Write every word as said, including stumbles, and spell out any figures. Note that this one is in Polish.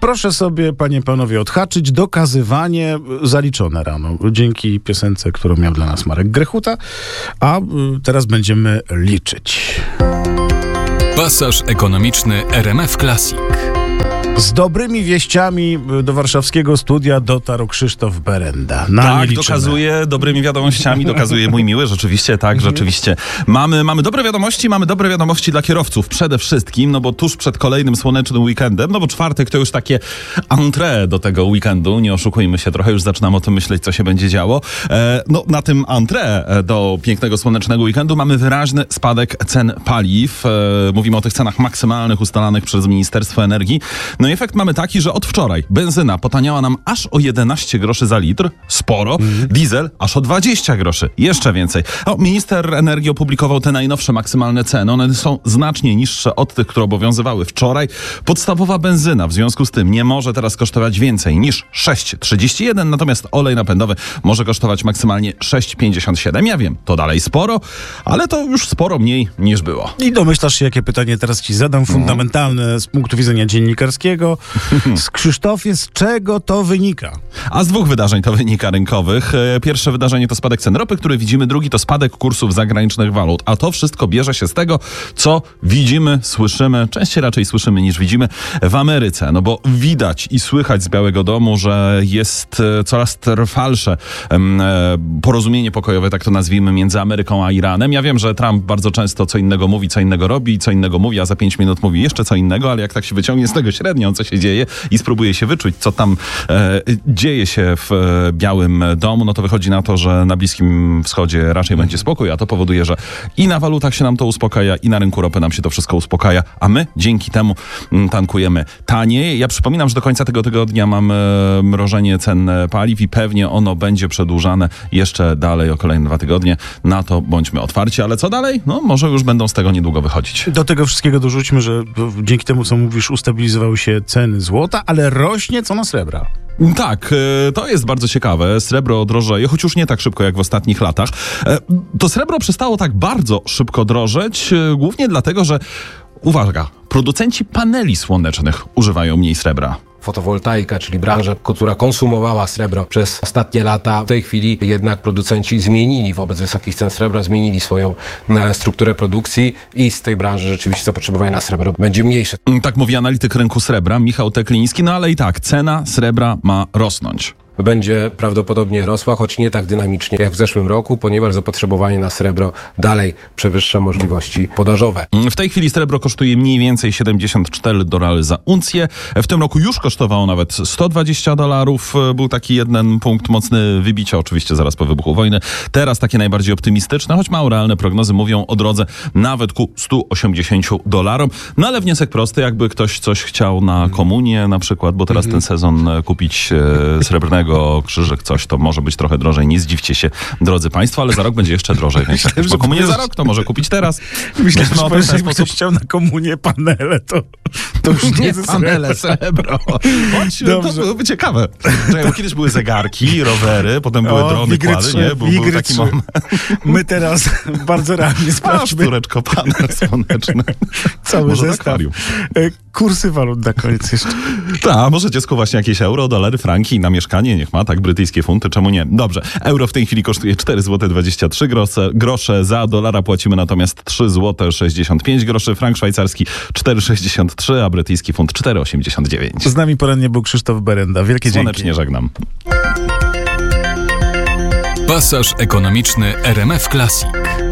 proszę sobie, panie, panowie, odhaczyć. Dokazywanie zaliczone rano. Dzięki piosence, którą miał dla nas Marek Grechuta. A y, teraz będziemy liczyć. Pasaż ekonomiczny R M F Classic. Z dobrymi wieściami do warszawskiego studia dotarł Krzysztof Berenda. Na tak, dokazuje dobrymi wiadomościami, dokazuje mój miły, rzeczywiście, tak, rzeczywiście. Mamy, mamy dobre wiadomości, mamy dobre wiadomości dla kierowców przede wszystkim, no bo tuż przed kolejnym słonecznym weekendem, no bo czwartek to już takie entrée do tego weekendu, nie oszukujmy się, trochę już zaczynam o tym myśleć, co się będzie działo. E, no na tym entrée do pięknego słonecznego weekendu mamy wyraźny spadek cen paliw. E, mówimy o tych cenach maksymalnych ustalanych przez Ministerstwo Energii. No i efekt mamy taki, że od wczoraj benzyna potaniała nam aż o jedenaście groszy za litr, sporo, mm. diesel aż o dwadzieścia groszy, jeszcze więcej. O, minister energii opublikował te najnowsze maksymalne ceny, one są znacznie niższe od tych, które obowiązywały wczoraj. Podstawowa benzyna w związku z tym nie może teraz kosztować więcej niż sześć trzydzieści jeden, natomiast olej napędowy może kosztować maksymalnie sześć pięćdziesiąt siedem. Ja wiem, to dalej sporo, ale to już sporo mniej niż było. I domyślasz się, jakie pytanie teraz ci zadam, fundamentalne z punktu widzenia dziennikarskiego. Z Krzysztofie, z czego to wynika? A z dwóch wydarzeń to wynika rynkowych. Pierwsze wydarzenie to spadek cen ropy, który widzimy, drugi to spadek kursów zagranicznych walut. A to wszystko bierze się z tego, co widzimy, słyszymy, częściej raczej słyszymy niż widzimy w Ameryce. No bo widać i słychać z Białego Domu, że jest coraz trwalsze porozumienie pokojowe, tak to nazwijmy, między Ameryką a Iranem. Ja wiem, że Trump bardzo często co innego mówi, co innego robi, co innego mówi, a za pięć minut mówi jeszcze co innego, ale jak tak się wyciągnie z tego średnio, co się dzieje i spróbuje się wyczuć, co tam e, dzieje się w e, Białym Domu, no to wychodzi na to, że na Bliskim Wschodzie raczej będzie spokój, a to powoduje, że i na walutach się nam to uspokaja, i na rynku ropy nam się to wszystko uspokaja, a my dzięki temu m, tankujemy taniej. Ja przypominam, że do końca tego tygodnia mamy e, mrożenie cen paliw i pewnie ono będzie przedłużane jeszcze dalej o kolejne dwa tygodnie. Na to bądźmy otwarci, ale co dalej? No może już będą z tego niedługo wychodzić. Do tego wszystkiego dorzućmy, że dzięki temu, co mówisz, ustabilizowały się ceny złota, ale rośnie cena srebra. Tak, to jest bardzo ciekawe. Srebro drożeje, choć już nie tak szybko jak w ostatnich latach. To srebro przestało tak bardzo szybko drożeć, głównie dlatego, że, uwaga, producenci paneli słonecznych używają mniej srebra. Fotowoltaika, czyli branża, która konsumowała srebro przez ostatnie lata. W tej chwili jednak producenci zmienili wobec wysokich cen srebra, zmienili swoją strukturę produkcji i z tej branży rzeczywiście zapotrzebowanie na srebro będzie mniejsze. Tak mówi analityk rynku srebra Michał Tekliński, no ale i tak, cena srebra ma rosnąć. Będzie prawdopodobnie rosła, choć nie tak dynamicznie jak w zeszłym roku, ponieważ zapotrzebowanie na srebro dalej przewyższa możliwości podażowe. W tej chwili srebro kosztuje mniej więcej siedemdziesiąt cztery dolary za uncję. W tym roku już kosztowało nawet sto dwadzieścia dolarów. Był taki jeden punkt mocny wybicia, oczywiście zaraz po wybuchu wojny. Teraz takie najbardziej optymistyczne, choć mało realne prognozy mówią o drodze nawet ku stu osiemdziesięciu dolarom. No ale wniosek prosty, jakby ktoś coś chciał na komunię na przykład, bo teraz ten sezon kupić e, srebrnego krzyżyk, coś, to może być trochę drożej. Nie zdziwcie się, drodzy państwo, ale za rok będzie jeszcze drożej. Myślę, bo komunię za rok to może kupić teraz. Myślę, że no, jakby sposób... ktoś chciał na komunię panele, to, to już nie, nie panele, srebro. Bądź, to byłoby ciekawe. Czekaj, kiedyś były zegarki, rowery, potem były o, drony, kłady, nie? Był, był taki moment. My teraz bardzo realnie sprawdźmy. Sztureczko, panel słoneczny. Cały może zestaw. Kursy walut na koniec jeszcze. Tak, możecie skuwać jakieś euro, dolary, franki na mieszkanie, niech ma, tak, brytyjskie funty, czemu nie? Dobrze, euro w tej chwili kosztuje cztery złote dwadzieścia trzy grosze, za dolara płacimy natomiast trzy złote sześćdziesiąt pięć groszy, frank szwajcarski cztery sześćdziesiąt trzy, a brytyjski funt cztery osiemdziesiąt dziewięć. Z nami porannie był Krzysztof Berenda. Wielkie dzięki. Słonecznie żegnam. Pasaż ekonomiczny R M F Classic.